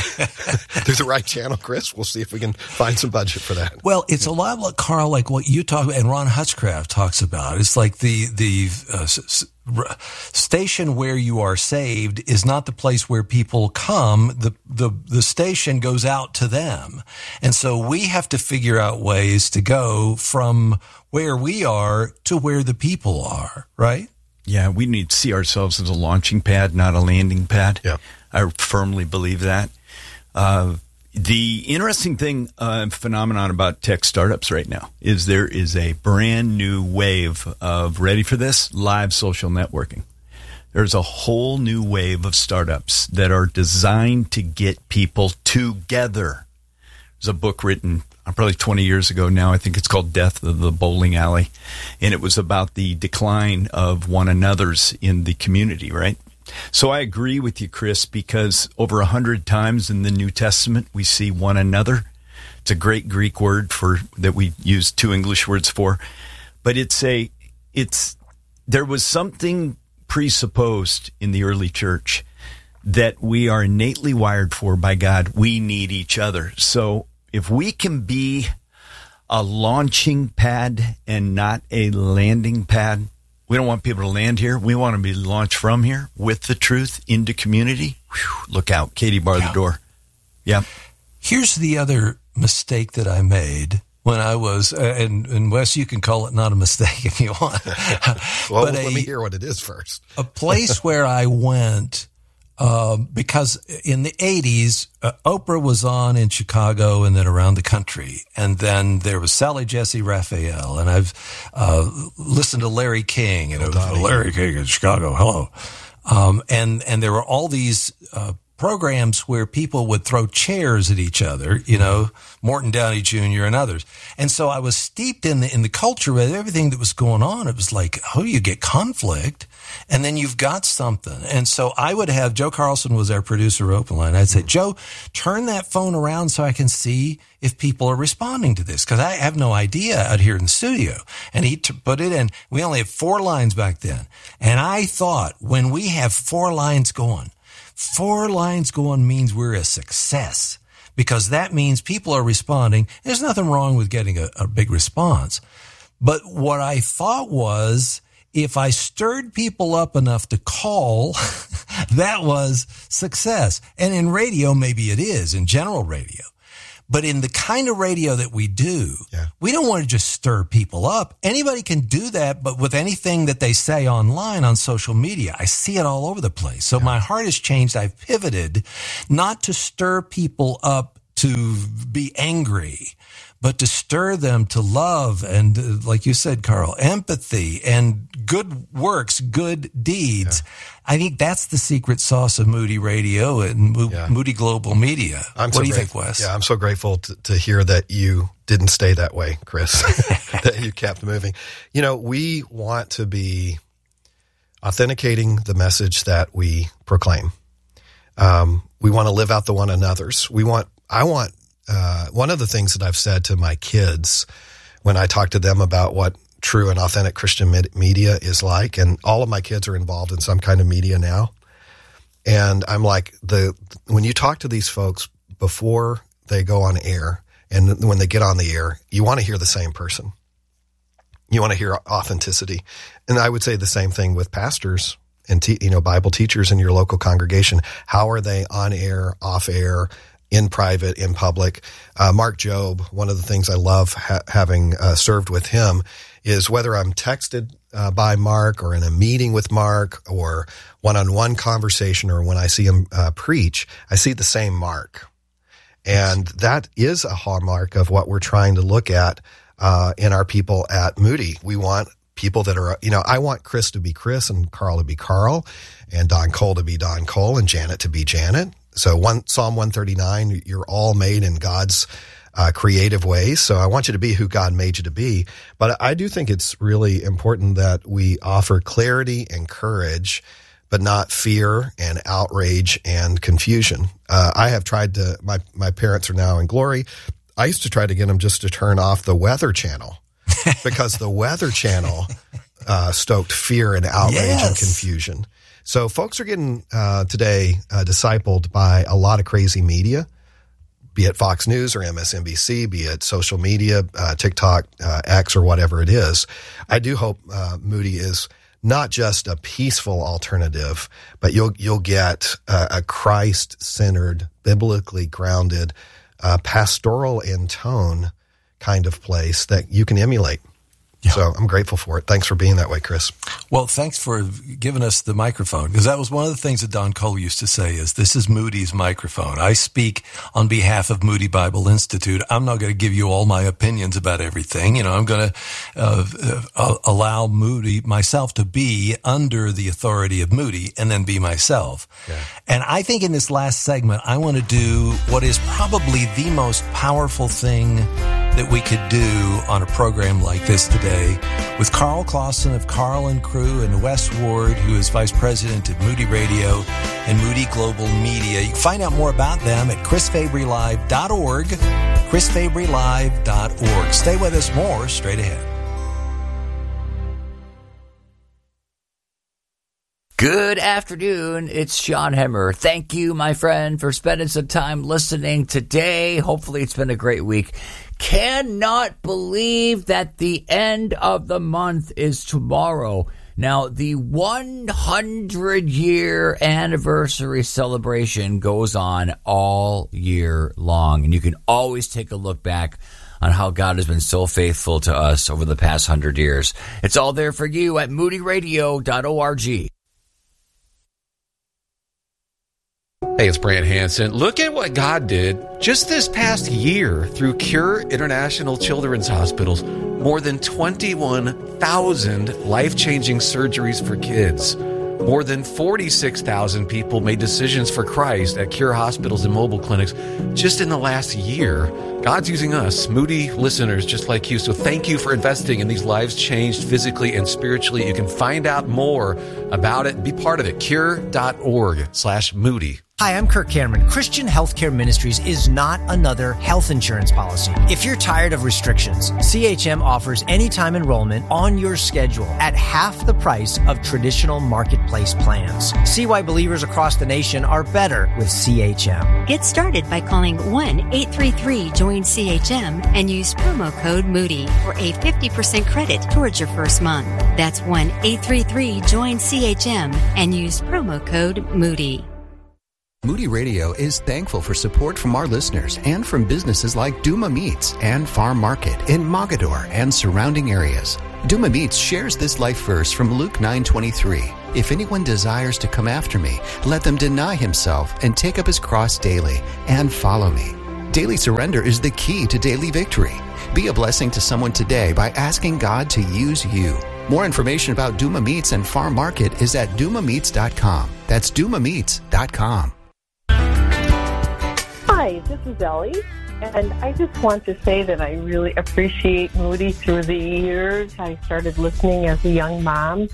through the right channel, Chris, we'll see if we can find some budget for that. Well, it's a lot like, Carl, like what you talk about and Ron Hutchcraft talks about. It's like the the uh, s- s- r- station where you are saved is not the place where people come. The, the, the station goes out to them. And so we have to figure out ways to go from where we are to where the people are, right? Yeah, we need to see ourselves as a launching pad, not a landing pad. Yeah. I firmly believe that. Uh, the interesting thing, uh, phenomenon about tech startups right now is there is a brand new wave of, ready for this, live social networking. There's a whole new wave of startups that are designed to get people together. There's a book written probably twenty years ago now. I think it's called Death of the Bowling Alley. And it was about the decline of one another's in the community, right? So I agree with you, Chris, because over a hundred times in the New Testament, we see one another. It's a great Greek word for that we use two English words for. But it's a, it's, there was something presupposed in the early church that we are innately wired for by God. We need each other. So if we can be a launching pad and not a landing pad, we don't want people to land here. We want to be launched from here with the truth into community. Whew, look out. Katie, bar Yeah. the door. Yeah. Here's the other mistake that I made when I was, uh, and, and Wes, you can call it not a mistake if you want. Well, but let a, me hear what it is first. a place where I went, uh, because in the eighties, uh, Oprah was on in Chicago and then around the country. And then there was Sally Jesse Raphael. And I've uh, listened to Larry King. And it was Larry King in Chicago. Hello. Um, and, and there were all these uh, programs where people would throw chairs at each other, you know, Morton Downey Junior and others. And so I was steeped in the, in the culture with everything that was going on. It was like, oh, you get conflict and then you've got something. And so I would have, Joe Carlson was our producer of Open Line. I'd say, Joe, turn that phone around so I can see if people are responding to this. Cause I have no idea out here in the studio. And he t- put it in, we only had four lines back then. And I thought when we have four lines going, Four lines going means we're a success, because that means people are responding. There's nothing wrong with getting a, a big response. But what I thought was, if I stirred people up enough to call that was success. And in radio, maybe it is, in general radio. But in the kind of radio that we do, yeah. we don't want to just stir people up. Anybody can do that, but with anything that they say online on social media, I see it all over the place. So yeah. my heart has changed. I've pivoted not to stir people up to be angry, but to stir them to love and, uh, like you said, Carl, empathy and good works, good deeds. Yeah. I think that's the secret sauce of Moody Radio and Mo- yeah. Moody Global Media. I'm what so do you great- think, Wes? Yeah, I'm so grateful to, to hear that you didn't stay that way, Chris, that you kept moving. You know, we want to be authenticating the message that we proclaim. Um, we want to live out the one another's. We want, I want, uh, one of the things that I've said to my kids when I talk to them about what true and authentic Christian media is like, and all of my kids are involved in some kind of media now. And I'm like, the when you talk to these folks before they go on air and when they get on the air, you want to hear the same person. You want to hear authenticity. And I would say the same thing with pastors and te- you know Bible teachers in your local congregation. How are they on air, off air, in private, in public? Uh, Mark Jobe, one of the things I love ha- having uh, served with him is whether I'm texted uh, by Mark or in a meeting with Mark or one-on-one conversation or when I see him uh, preach, I see the same Mark. And that is a hallmark of what we're trying to look at uh, in our people at Moody. We want people that are, you know, I want Chris to be Chris and Carl to be Carl and Don Cole to be Don Cole and Janet to be Janet. So one Psalm one thirty-nine, you're all made in God's uh, creative ways. So I want you to be who God made you to be. But I do think it's really important that we offer clarity and courage, but not fear and outrage and confusion. Uh, I have tried to, my, my parents are now in glory. I used to try to get them just to turn off the Weather Channel because the Weather Channel uh, stoked fear and outrage yes. and confusion. So folks are getting uh, today uh, discipled by a lot of crazy media, be it Fox News or M S N B C, be it social media, uh, TikTok, uh, X, or whatever it is. I do hope uh, Moody is not just a peaceful alternative, but you'll you'll get uh, a Christ-centered, biblically grounded, uh, pastoral in tone kind of place that you can emulate. Yeah. So I'm grateful for it. Thanks for being that way, Chris. Well, thanks for giving us the microphone, because that was one of the things that Don Cole used to say is, this is Moody's microphone. I speak on behalf of Moody Bible Institute. I'm not going to give you all my opinions about everything. You know, I'm going to uh, uh, allow Moody, myself, to be under the authority of Moody and then be myself. Yeah. And I think in this last segment, I want to do what is probably the most powerful thing that we could do on a program like this today with Carl Clausen of Carl and Crew and Wes Ward, who is Vice President at Moody Radio and Moody Global Media. You can find out more about them at chris fabry live dot org, chris fabry live dot org. Stay with us, more straight ahead. Good afternoon. It's Sean Hemmer. Thank you, my friend, for spending some time listening today. Hopefully it's been a great week. Cannot believe that the end of the month is tomorrow. Now, the one hundred year anniversary celebration goes on all year long, and you can always take a look back on how God has been so faithful to us over the past hundred years. It's all there for you at moody radio dot org. Hey, it's Brant Hansen. Look at what God did just this past year through Cure International Children's Hospitals. More than twenty-one thousand life-changing surgeries for kids. More than forty-six thousand people made decisions for Christ at Cure hospitals and mobile clinics just in the last year. God's using us, Moody listeners just like you. So thank you for investing in these lives changed physically and spiritually. You can find out more about it and be part of it. cure dot org slash Moody. Hi, I'm Kirk Cameron. Christian Healthcare Ministries is not another health insurance policy. If you're tired of restrictions, C H M offers anytime enrollment on your schedule at half the price of traditional marketplace plans. See why believers across the nation are better with C H M. Get started by calling one eight three three join C H M and use promo code Moody for a fifty percent credit towards your first month. That's one eight three three join C H M and use promo code Moody. Moody Radio is thankful for support from our listeners and from businesses like Duma Meats and Farm Market in Mogador and surrounding areas. Duma Meats shares this life verse from Luke nine twenty-three. If anyone desires to come after me, let them deny himself and take up his cross daily and follow me. Daily surrender is the key to daily victory. Be a blessing to someone today by asking God to use you. More information about Duma Meats and Farm Market is at duma meats dot com. That's duma meats dot com. Hi, this is Ellie, and I just want to say that I really appreciate Moody through the years. I started listening as a young mom,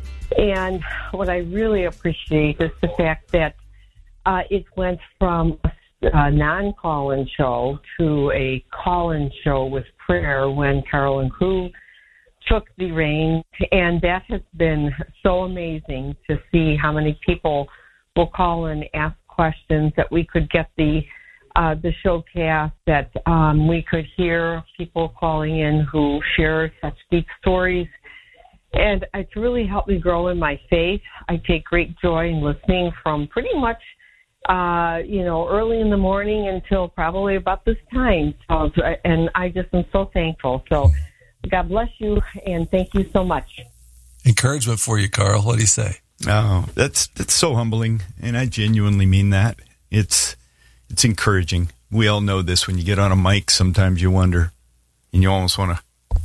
and what I really appreciate is the fact that uh, it went from a non-call-in show to a call-in show with prayer when Carolyn Crew took the reins, and that has been so amazing to see how many people will call and ask questions, that we could get the uh, the showcast, that um, we could hear people calling in who share such deep stories. And it's really helped me grow in my faith. I take great joy in listening from pretty much, uh, you know, early in the morning until probably about this time. So, and I just am so thankful. So God bless you, and thank you so much. Encouragement for you, Carl. What do you say? Oh, that's that's so humbling, and I genuinely mean that. It's it's encouraging. We all know this. When you get on a mic, sometimes you wonder, and you almost want to,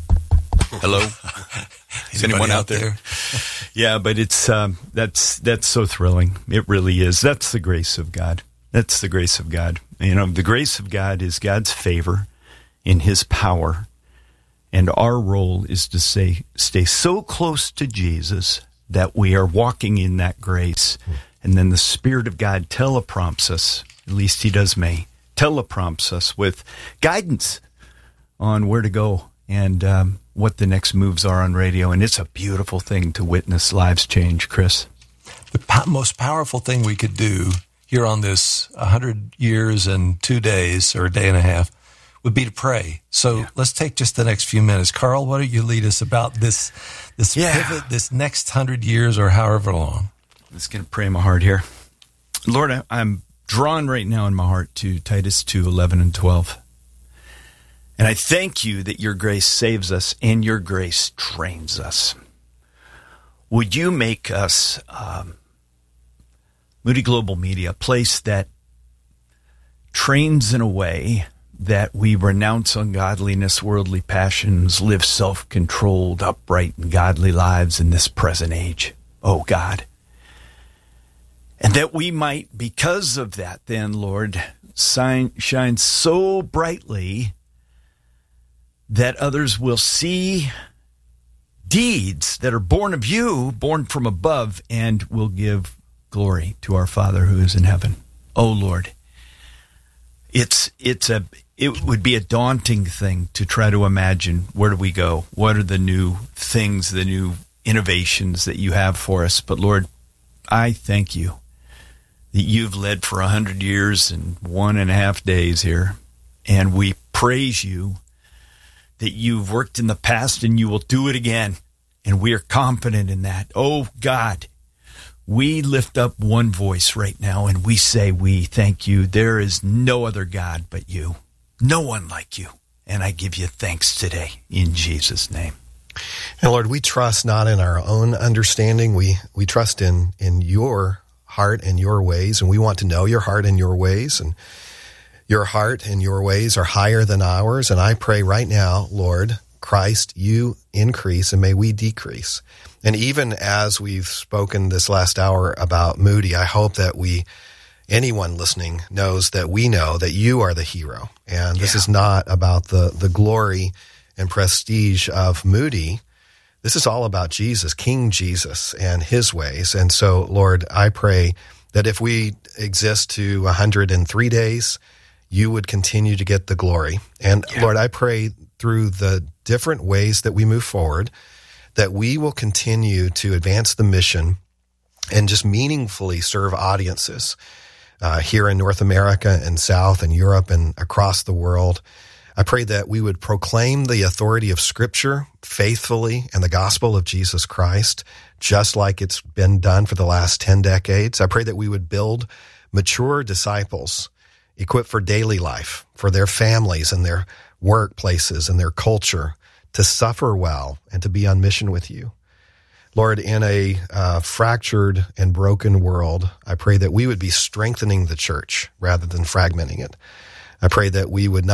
hello? Is anyone out there? there? Yeah, but it's um, that's that's so thrilling. It really is. That's the grace of God. That's the grace of God. You know, the grace of God is God's favor in His power, and our role is to say, stay so close to Jesus that we are walking in that grace, and then the Spirit of God teleprompts us. At least He does me. Teleprompts us with guidance on where to go and um, what the next moves are on radio. And it's a beautiful thing to witness lives change, Chris. The po- most powerful thing we could do here on this one hundred years and two days, or a day and a half, would be to pray. So yeah. Let's take just the next few minutes. Carl, why don't you lead us about this this yeah. pivot, this next one hundred years or however long? I'm just going to pray in my heart here. Lord, I, I'm drawn right now in my heart to Titus two, eleven and twelve. And I thank you that your grace saves us and your grace trains us. Would you make us, um, Moody Global Media, a place that trains in a way that we renounce ungodliness, worldly passions, live self-controlled, upright, and godly lives in this present age, oh God. And that we might, because of that then, Lord, shine, shine so brightly that others will see deeds that are born of you, born from above, and will give glory to our Father who is in heaven. Oh, Lord, it's it's a it would be a daunting thing to try to imagine where do we go? What are the new things, the new innovations that you have for us? But, Lord, I thank you that you've led for a hundred years and one and a half days here, and we praise you that you've worked in the past and you will do it again, and we are confident in that. Oh, God, we lift up one voice right now, and we say we thank you. There is no other God but you, no one like you, and I give you thanks today in Jesus' name. And Lord, we trust not in our own understanding. We we trust in in your heart and your ways, and we want to know your heart and your ways, and your heart and your ways are higher than ours. And I pray right now, Lord Christ, you increase and may we decrease. And even as we've spoken this last hour about Moody, I hope that we, anyone listening, knows that we know that you are the hero. And this yeah. is not about the, the glory and prestige of Moody. This is all about Jesus, King Jesus, and his ways. And so, Lord, I pray that if we exist to one hundred three days, you would continue to get the glory. And yeah. Lord, I pray through the different ways that we move forward, that we will continue to advance the mission and just meaningfully serve audiences uh, here in North America and South and Europe and across the world. I pray that we would proclaim the authority of Scripture faithfully and the gospel of Jesus Christ, just like it's been done for the last ten decades. I pray that we would build mature disciples equipped for daily life, for their families and their workplaces and their culture, to suffer well and to be on mission with you. Lord, in a uh, fractured and broken world, I pray that we would be strengthening the church rather than fragmenting it. I pray that we would not